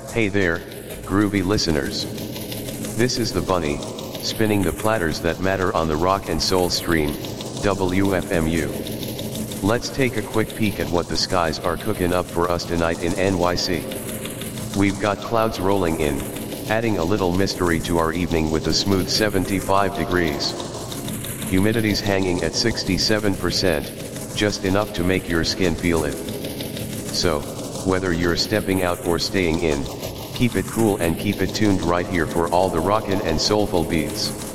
Hey there, groovy listeners. This is the Bunny, spinning the platters that matter on the rock and soul stream, WFMU. Let's take a quick peek at what the skies are cooking up for us tonight in NYC. We've got clouds rolling in, adding a little mystery to our evening with a smooth 75 degrees. Humidity's hanging at 67%, just enough to make your skin feel it. So, whether you're stepping out or staying in, keep it cool and keep it tuned right here for all the rockin' and soulful beats.